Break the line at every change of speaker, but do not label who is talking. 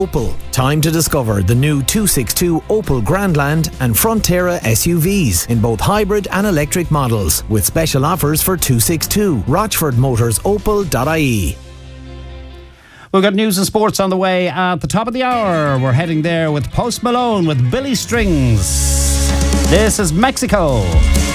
Opel. Time to discover the new 262 Opel Grandland and Frontera SUVs in both hybrid and electric models, with special offers for 262. Rochford Motors Opel.ie.
We've got news and sports on the way at the top of the hour. We're heading there with Post Malone with Billy Strings. This is Mexico.